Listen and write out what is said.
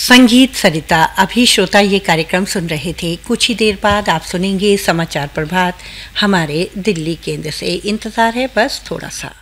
संगीत सरिता। अभी श्रोता ये कार्यक्रम सुन रहे थे। कुछ ही देर बाद आप सुनेंगे समाचार प्रभात हमारे दिल्ली केंद्र से। इंतज़ार है बस थोड़ा सा।